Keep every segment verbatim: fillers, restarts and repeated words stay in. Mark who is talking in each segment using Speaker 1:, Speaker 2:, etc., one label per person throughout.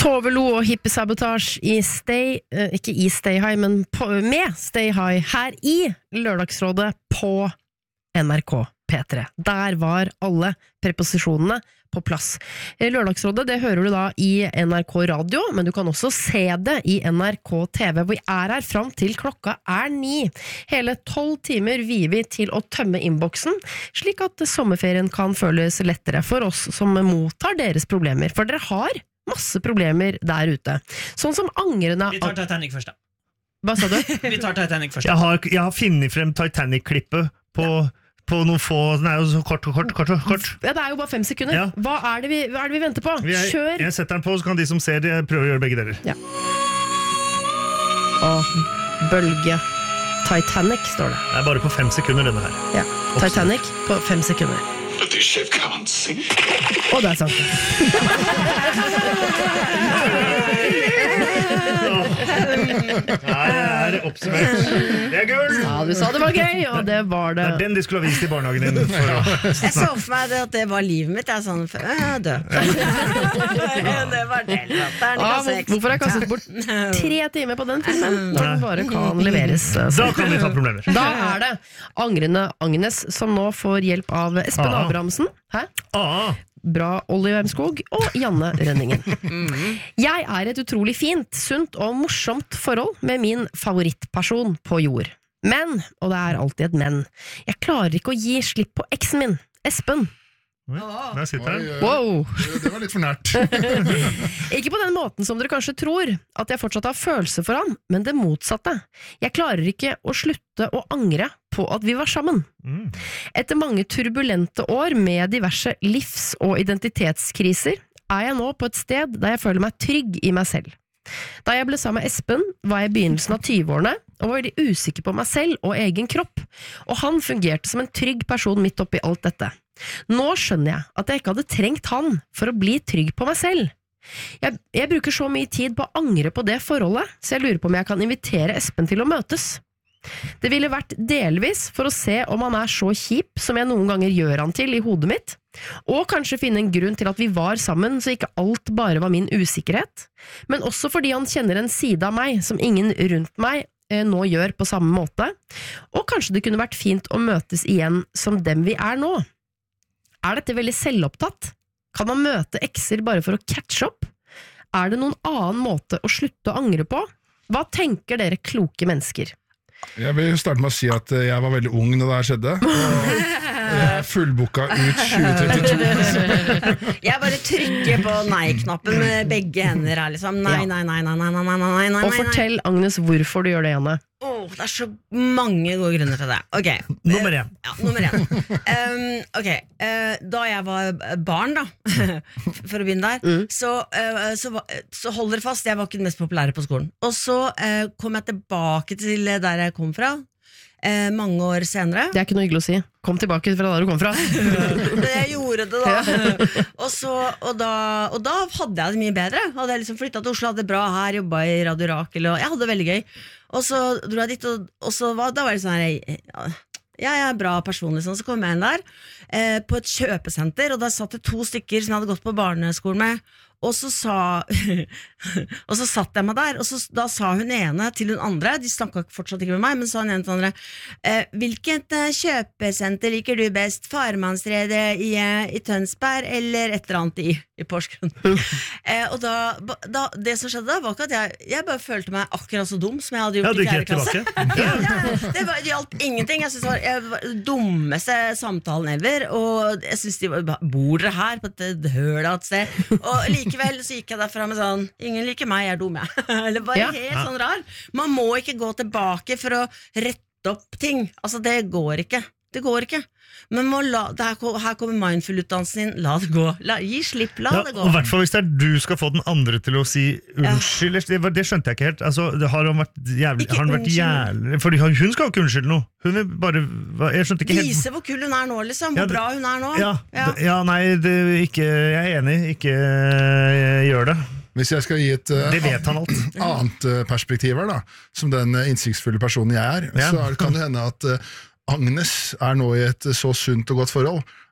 Speaker 1: Tove Lo og Hippie Sabotage i Stay, eh, ikke i Stay High, men på, med Stay High her i Lørdagsrådet på N R K P tre. Der var alle preposisjonene på plass. Lørdagsrådet, det hører du da i N R K Radio, men du kan også se det i N R K T V. Vi er her fram til klokka er ni. Hele tolv timer vier vi til å tømme innboksen, slik at sommerferien kan føles lettere for oss som mottar deres problemer. For dere har masse problemer der ute. Sånn som angrende...
Speaker 2: Vi tar Titanic først da.
Speaker 1: Hva sa du?
Speaker 2: Vi tar Titanic først.
Speaker 3: Jeg har, jeg har finnet frem Titanic-klippet på... Ja. På noen få, den er jo så kort og kort, kort og kort.
Speaker 1: Ja, det er jo bare fem sekunder.
Speaker 3: Ja.
Speaker 1: Hva, er det vi, hva er det vi venter på?
Speaker 3: Vi er,
Speaker 1: Kjør!
Speaker 3: Jeg setter den på, så kan de som ser det prøve å gjøre begge deler.
Speaker 1: Ja. Åh, bølge. Titanic, står det.
Speaker 3: Det er bare på fem sekunder denne her.
Speaker 1: Ja, Titanic på fem sekunder.
Speaker 4: But the ship can't sink.
Speaker 1: Og det er sant.
Speaker 3: Her er det oppsummert. Det er gull!
Speaker 1: Ja, du sa det var gøy, og det var det.
Speaker 3: Det er den de skulle ha vist i barnehagen din. For å...
Speaker 5: Jeg så for meg det, at det var livet mitt. Jeg er sånn, jeg er død. Det var det.
Speaker 1: Ah, hvorfor har jeg kastet bort tre timer på den filmen, når den bare kan leveres?
Speaker 3: Da kan vi ta problemer.
Speaker 1: Da er det Angrende Agnes som nå får hjelp av Espen
Speaker 3: Ah.
Speaker 1: Abrahamsen. Hæ?
Speaker 3: Ah.
Speaker 1: Bra Oliver Skog og Janne Rønningen. Jeg er et utrolig fint, sunt og morsomt forhold med min favorittperson på jord. Men, og det er alltid et men, jeg klarer ikke å gi slipp på eksen min, Espen.
Speaker 3: Oi, der sitter han.
Speaker 1: Wow.
Speaker 6: Det var litt for nært.
Speaker 1: Ikke på den måten som dere kanskje tror, at jeg fortsatt har følelse for han, men det motsatte. Jeg klarer ikke å slutte å angre på at vi var sammen.
Speaker 3: Mm.
Speaker 1: Etter mange turbulente år med diverse livs- og identitetskriser, er jeg nå på et sted der jeg føler meg trygg i meg selv. Da jeg ble sammen med Espen, var jeg i begynnelsen av tyve-årene, og var veldig usikker på meg selv og egen kropp, og han fungerte som en trygg person midt oppi alt dette. Nå skjønner jeg at jeg ikke hadde trengt han for å bli trygg på meg selv. Jeg, jeg bruker så mye tid på å angre på det forholdet, så jeg lurer på om jeg kan invitere Espen til å møtes. Det ville vært delvis for å se om han er så kjip som jeg noen ganger gjør han til i hodet mitt, og kanskje finne en grunn til at vi var sammen så ikke alt bare var min usikkerhet, men også fordi han kjenner en side av meg som ingen rundt meg eh, nå gjør på samme måte, og kanskje det kunne vært fint å møtes igjen som dem vi er nå. Er dette veldig selvopptatt? Kan man møte ekser bare for å catche opp? Er det noen annen måte å slutte å angre på? Hva tenker dere kloke mennesker?
Speaker 6: Jeg vil starte med å si at jeg var veldig ung når det her skjedde, og jeg fullboka ut tjue trettito.
Speaker 5: Jeg bare trykker på nei-knappen med begge hender her, liksom. Nei, nei, nei, nei, nei, nei, nei, nei, nei.
Speaker 1: Og fortell, Agnes, hvorfor du gjør det, Janne.
Speaker 5: Åh, oh, det er så mange gode grunner til det. Ok.
Speaker 3: Nummer én.
Speaker 5: Ja, nummer én. Um, ok, uh, da jeg var barn da, for å begynne der, mm. så, uh, så, så hold dere fast, jeg var ikke den mest populære på skolen. Og så uh, kom jeg tilbake til der jeg kom fra, uh, mange år senere.
Speaker 1: Det er ikke noe hyggelig å si. Kom tilbake fra der du kom fra.
Speaker 5: Jeg gjorde det da. Og, så, og, da og da hadde jeg det mye bedre. Hadde jeg liksom flyttet til Oslo, hadde det bra her, jobbet i Radio Rakel, og jeg hadde det veldig gøy. Og så dro jeg dit, og, og så var, da var det sånn her, ja, jeg er bra person, liksom. Så kom jeg inn der eh, på et kjøpesenter, og da satt det to stykker som jeg hadde gått på barneskolen med, og så sa og så satt jeg meg der, og så, da sa hun ene til hun andre, de snakket fortsatt ikke med meg, men sa hun ene til andre, eh, hvilket eh, kjøpesenter liker du best, Farmannsredet i, i Tønsberg eller et eller annet i, i Porsgrunn? eh, og da, da, det som skjedde da var ikke at jeg, jeg bare følte meg akkurat så dum som jeg hadde gjort
Speaker 3: ja,
Speaker 5: i fjerde klasse.
Speaker 3: ja,
Speaker 5: ja, det var, det hjalp ingenting. Jeg synes det var, jeg var den dummeste samtalen ever, og jeg synes de var, bor dere her på et hølet sted? Og likevel så gikk jeg derfra med sånn, ingen liker meg, jeg er dum jeg. Eller bare
Speaker 1: ja.
Speaker 5: helt sånn rar. Man må ikke gå tilbake for å rette opp ting. Altså det går ikke. Det går ikke. Men må la, her, her kommer mindful-utdannelsen din. La det gå. La, gi slipp, la
Speaker 3: ja,
Speaker 5: det gå.
Speaker 3: Og i hvert fall hvis det er du skal få den andre til å si unnskyld. Ja. Det, det skjønte jeg ikke helt. Altså, det har han vært jævlig, har han vært jævlig, fordi hun skal jo ikke unnskylde noe. Hun vil bare, jeg skjønte ikke helt.
Speaker 5: Vise hvor kul hun er nå, liksom. Hvor ja, det, bra hun er nå.
Speaker 3: Ja, ja. Det, ja nei, det, ikke, jeg er enig. Ikke uh, gjør det.
Speaker 6: Hvis jeg skal gi et uh,
Speaker 3: det vet han alt.
Speaker 6: annet uh, perspektiv her da, som den uh, innsiktsfulle personen jeg er, ja. så kan det hende at uh, Agnes er nå i et så sunt og godt forhold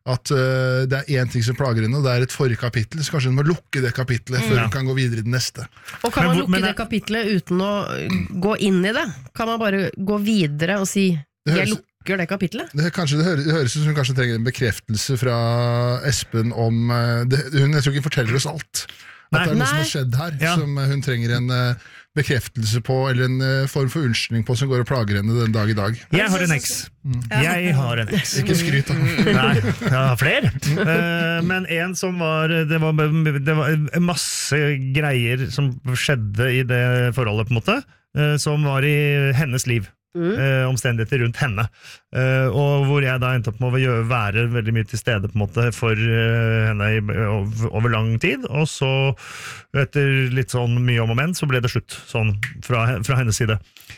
Speaker 6: at uh, det er en ting som plager henne, og det er et forrige kapittel, så kanskje hun må lukke det kapitlet før
Speaker 3: Ja.
Speaker 6: hun kan gå videre i det neste.
Speaker 1: Og kan
Speaker 3: Men
Speaker 1: man
Speaker 3: hvor-
Speaker 1: lukke
Speaker 3: men
Speaker 1: det
Speaker 3: det-
Speaker 1: kapitlet uten å gå inn i det? Kan man bare gå videre og si
Speaker 6: Det
Speaker 1: jeg
Speaker 6: høres-
Speaker 1: lukker det kapitlet?
Speaker 6: Det, kanskje, det, høres, det høres ut som hun kanskje trenger en bekreftelse fra Espen om uh, det, hun, Jeg tror ikke hun forteller oss alt. At
Speaker 3: Nei.
Speaker 6: det er noe som
Speaker 1: Nei.
Speaker 6: har skjedd her,
Speaker 3: Ja.
Speaker 6: som uh, hun trenger en uh, bekreftelse på, eller en uh, form for unnskyldning på, som går og plager henne den dag i dag.
Speaker 3: Jeg har en eks. Jeg har en eks.
Speaker 6: Ikke skryt da.
Speaker 3: Nei, jeg har flere. Eh, men en som var det, var det var masse greier som skjedde i det forholdet, på en måte, eh, som var i hennes liv. Eh, omstendigheter rundt henne. Eh, og hvor jeg da endte opp med å gjøre, være veldig mye til stede på en måte for eh, henne i, over, over lang tid. Og så, etter litt sånn mye om og men, så ble det slutt sånn fra, fra hennes side.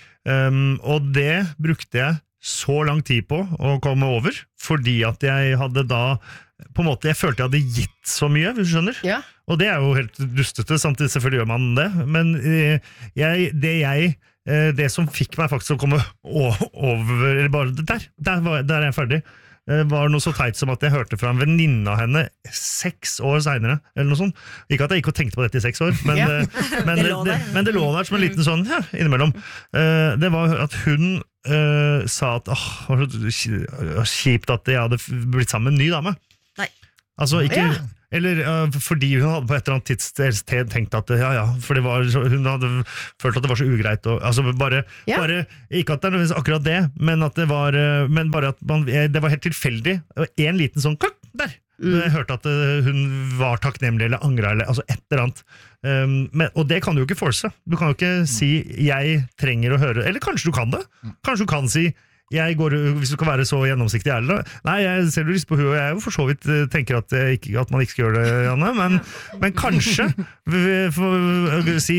Speaker 3: Um, og det brukte jeg så lang tid på å komme over, fordi at jeg hadde da på en måte, jeg følte jeg hadde gitt så mye, hvis du skjønner.
Speaker 1: Ja.
Speaker 3: Og det er jo helt dustete, samtidig selvfølgelig gjør man det, men eh, jeg, det jeg eh, det som fikk meg faktisk å komme o- over, eller bare der, der, var, der er jeg ferdig, eh, var noe så teit som at jeg hørte fra en venninne av henne seks år senere, eller noe sånt. Ikke at jeg ikke tenkte på dette i seks år, men,
Speaker 1: Ja.
Speaker 3: eh, men,
Speaker 5: Det
Speaker 3: det,
Speaker 5: lå
Speaker 3: det,
Speaker 5: der.
Speaker 3: men det lå der som en liten sånn, ja, innimellom. Eh, det var at hun eh, sa at åh, det var så kjipt at jeg hadde blitt sammen med en ny dame.
Speaker 5: Nei.
Speaker 3: Altså ikke
Speaker 1: Ja.
Speaker 3: Eller uh, fordi hun hadde på et eller annet tidssted tenkt at ja, ja, for det var, så- hun hadde følt at det var så ugreit. Og, altså bare,
Speaker 1: Ja.
Speaker 3: bare, ikke at det er nødvendigvis akkurat det, men, at det var, uh, men bare at man, eh, det var helt tilfeldig. Og en liten sånn klakk der. Jeg hørte at uh, hun var takknemlig eller angra, eller altså et eller annet. Um, men, og det kan du jo ikke force. Du kan jo ikke si 'jeg trenger å høre', eller kanskje du kan det. Kanskje du kan si jeg går, hvis du kan være så gjennomsiktig ærlig da. Nei, jeg ser du lyst på huet, og jeg er jo for så vidt eh, tenker at, jeg ikke, at man ikke skal gjøre det, Janne, men, men kanskje v- for, si,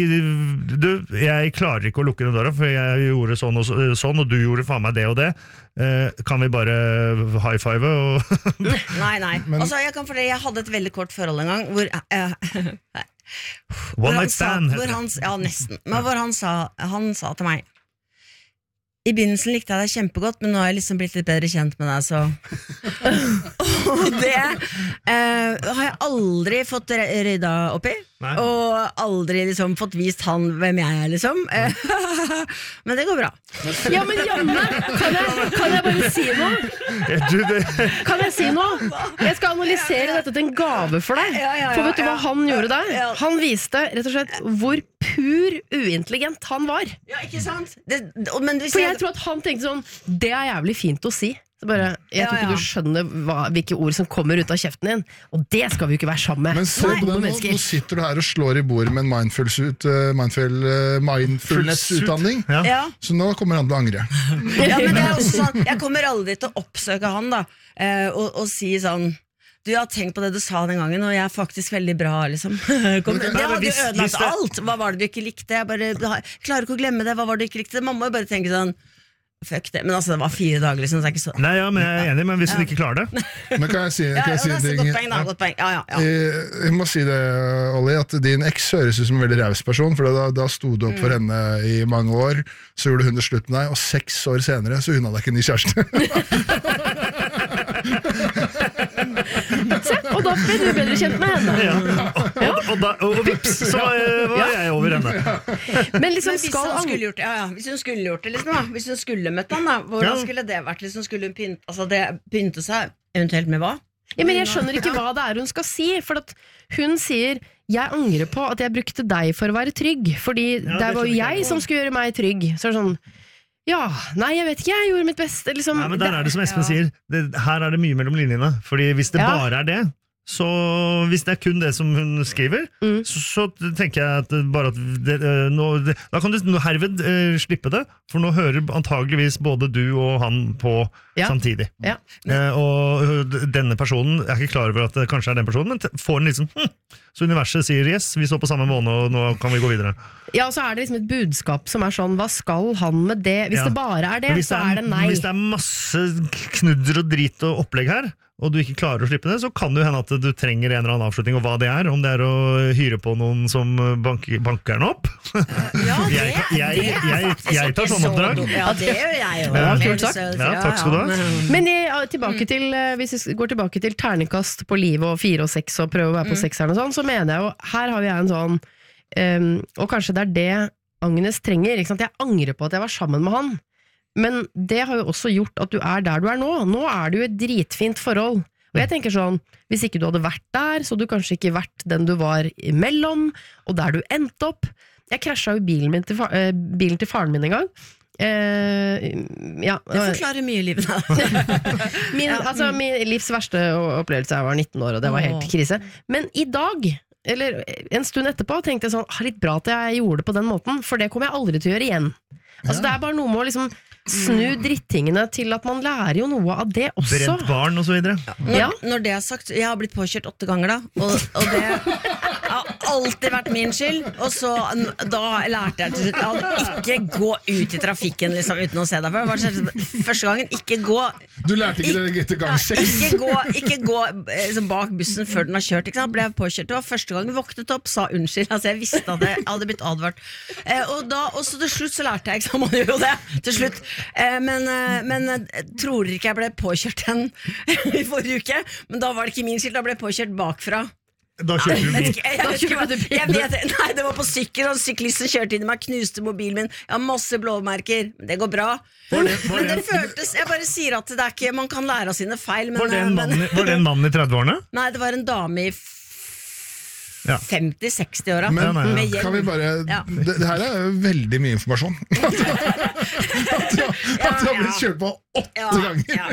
Speaker 3: du, jeg klarer ikke å lukke den døra, for jeg gjorde sånn og så- sånn, og du gjorde faen meg det og det. Eh, kan vi bare high five og
Speaker 5: Nei, nei.
Speaker 6: Men-
Speaker 5: altså, jeg kan fortelle, jeg hadde et veldig kort forhold en gang hvor, eh, hvor
Speaker 3: One
Speaker 5: han
Speaker 3: night
Speaker 5: sa-
Speaker 3: stand?
Speaker 5: hvor han, Ja, nesten. Men hvor han sa, han sa til meg: i begynnelsen likte jeg deg kjempegodt, men nå har jeg liksom blitt litt bedre kjent med deg, så Og det eh, har jeg aldri fått re- rydda opp i.
Speaker 3: Nei.
Speaker 5: Og aldri liksom fått vist han hvem jeg er, liksom. Eh, men det går bra.
Speaker 1: Ja, men Janne, kan jeg, kan jeg bare si noe?
Speaker 3: du, det,
Speaker 1: Kan jeg si noe? Jeg skal analysere dette til en gave for deg.
Speaker 5: Ja, ja, ja,
Speaker 1: For vet du
Speaker 5: ja.
Speaker 1: hva han gjorde der?
Speaker 5: Ja.
Speaker 1: Han viste rett og slett hvor pur uintelligent han var.
Speaker 5: Ja, ikke sant? Det, men hvis
Speaker 1: For jeg tror at han tenkte sånn, det er jævlig fint å si. Så bare, jeg
Speaker 5: Ja,
Speaker 1: tror ikke
Speaker 5: ja.
Speaker 1: du skjønner hva, hvilke ord som kommer ut av kjeften din. Og det skal vi jo ikke være sammen med.
Speaker 6: Men se på
Speaker 1: Dumme
Speaker 6: den, nå,
Speaker 1: mennesker.
Speaker 6: nå sitter du her og slår i bordet med en mindfulness ut, uh, mindful, uh, mindfulness-utdanning,
Speaker 3: Ja.
Speaker 5: Ja.
Speaker 6: så nå kommer han til å angre.
Speaker 5: Ja, men det er også sånn, jeg kommer aldri til å oppsøke han da eh, og, og si sånn: du, jeg har tenkt på det du sa den gangen, og jeg er faktisk veldig bra, liksom. Kom, det
Speaker 3: Nei, men
Speaker 5: hadde jo
Speaker 3: hvis- hvis
Speaker 5: ødelagt
Speaker 3: det-
Speaker 5: alt. Hva var det du ikke likte? Jeg bare jeg klarer ikke å glemme det. Hva var det du ikke likte? Man må jo bare tenke sånn: fuck det. Men altså, det var fire dager, liksom, så det er ikke så.
Speaker 3: nei, ja, men jeg er enig, men hvis du ikke klarer det
Speaker 6: Men kan jeg si,
Speaker 5: Ja,
Speaker 6: kan
Speaker 5: ja,
Speaker 6: jeg si
Speaker 5: det
Speaker 6: en
Speaker 5: er så
Speaker 6: ting?
Speaker 5: godt poeng, da. Godt poeng. Ja, ja, ja.
Speaker 6: Eh, Jeg må si det, Olli, at din eks høres ut som en veldig raus person, for da, da sto du opp for
Speaker 5: Mm.
Speaker 6: henne i mange år, så gjorde hun det slutt med deg, og seks år senere så unna deg ikke en ny kjæreste.
Speaker 1: Se, og da ble du bedre kjent med henne.
Speaker 3: ja. og, og, og, da, og vips, så var, var jeg over henne.
Speaker 1: Men liksom
Speaker 5: Men hvis,
Speaker 1: skal
Speaker 5: han
Speaker 1: han
Speaker 5: skulle gjort det, ja, ja. hvis hun skulle gjort det, liksom, da. Hvis hun skulle møtt han, da. Hvordan
Speaker 3: Ja.
Speaker 5: skulle det vært? Liksom, skulle hun pynte, altså, det, pynte seg? Eventuelt med hva?
Speaker 1: Ja, men jeg skjønner ikke hva det er hun skal si. For at hun sier 'jeg angrer på at jeg brukte deg for å være trygg', fordi
Speaker 3: Ja,
Speaker 1: det
Speaker 3: det
Speaker 1: var jo
Speaker 3: skjønner ikke
Speaker 1: jeg
Speaker 3: jeg.
Speaker 1: som skulle gjøre meg trygg. Så er det sånn ja, nei, jeg vet ikke, jeg gjorde mitt beste. Liksom.
Speaker 3: Nei, men der er det som Espen
Speaker 5: Ja.
Speaker 3: sier, det, her er det mye mellom linjene. Fordi hvis det
Speaker 1: Ja.
Speaker 3: bare er det, så hvis det er kun det som hun skriver,
Speaker 1: Mm.
Speaker 3: så, så tenker jeg at det bare at det, eh, nå, det, da kan du nå herved eh, slippe det, for nå hører antageligvis både du og han på
Speaker 1: Ja.
Speaker 3: samtidig.
Speaker 1: Ja.
Speaker 3: Eh, og eh, d- denne personen, jeg er ikke klar over at det kanskje er den personen, men t- får en liksom hm. Så universet sier yes, vi står på samme måne, og nå kan vi gå videre.
Speaker 1: Ja, og så er det liksom et budskap som er sånn, hva skal han med det? Hvis
Speaker 3: Ja.
Speaker 1: det bare er det,
Speaker 3: Men hvis
Speaker 1: så er det nei.
Speaker 3: Hvis det er masse knudder og drit og opplegg her, og du ikke klarer å slippe det, så kan det jo hende at du trenger en eller annen avslutning, og hva det er, om det er å hyre på noen som banker, banker den opp.
Speaker 5: Ja, det,
Speaker 3: jeg, jeg, jeg, jeg, jeg tar
Speaker 5: ikke
Speaker 3: sånn
Speaker 5: så
Speaker 3: oppdrag.
Speaker 5: dumt. Ja, det gjør jeg jo.
Speaker 3: Ja,
Speaker 1: kult sagt.
Speaker 3: Ja, takk skal du ha.
Speaker 1: Men i, ja, tilbake til, eh, hvis vi går tilbake til terningkast på livet og fire og seks og prøve å være på sekseren og sånn, så mener jeg jo, her har vi en sånn, um, og kanskje det er det Agnes trenger, ikke sant? Jeg angrer på at jeg var sammen med han, men det har jo også gjort at du er der du er nå. Nå er det jo et dritfint forhold. Og jeg tenker sånn, hvis ikke du hadde vært der, så hadde du kanskje ikke vært den du var imellom, og der du endte opp. Jeg krasja jo bilen, min til, eh, bilen til faren min en gang. Eh, ja.
Speaker 5: Det forklarer mye i livet da.
Speaker 1: min, altså, min livs verste opplevelse, jeg var nitten år, og det var helt krise. Men i dag, eller en stund etterpå, tenkte jeg sånn, ah, litt bra at jeg gjorde det på den måten, for det kommer jeg aldri til å gjøre igjen. Altså, det er bare noe med å liksom snu drittingene til at man lærer jo noe av det også.
Speaker 3: Brent barn og så videre.
Speaker 5: Når,
Speaker 1: Ja.
Speaker 5: når det er sagt, jeg har blitt påkjørt åtte ganger da, og, og det har alltid vært min skyld, og så da lærte jeg til slutt, jeg hadde ikke gå ut i trafikken liksom, uten å se deg før. Første gangen, ikke gå
Speaker 6: Du lærte ikke det etter gang seks.
Speaker 5: Ikke gå, ikke gå liksom, bak bussen før den har kjørt, ikke sant? Ble jeg påkjørt. Det var første gang jeg våknet opp, sa unnskyld. Altså, jeg visste at jeg hadde blitt advart. Eh, og da, og så til slutt så lærte jeg, ikke sant? Man gjør jo det, til slutt. Eh, men, eh, men jeg tror ikke jeg ble påkjørt den i forrige uke, men da var det ikke min skyld, da ble jeg påkjørt bakfra.
Speaker 3: Da kjører du
Speaker 5: Jeg vet
Speaker 3: bil.
Speaker 5: ikke, jeg, jeg vet ikke hva- jeg vet, nei, det var på sykkel, og syklisten kjørte inn i meg, knuste mobilen min. Jeg har masse blåmerker, men det går bra.
Speaker 3: Var det- var
Speaker 5: Men det
Speaker 3: det-
Speaker 5: føltes, jeg bare sier at det er ikke, man kan lære av sine feil, men,
Speaker 3: Var det en
Speaker 5: men
Speaker 3: mann, i- var det en mann i trettiårene?
Speaker 5: nei, det var en dame i
Speaker 3: Ja.
Speaker 5: femti seksti åra
Speaker 6: Men
Speaker 3: Ja, nei, ja.
Speaker 5: med hjelm.
Speaker 6: kan vi bare
Speaker 5: Ja.
Speaker 6: det, det her er jo veldig mye informasjon. At du, at du har blitt kjørt på åtte
Speaker 5: Ja,
Speaker 6: ganger.
Speaker 5: ja.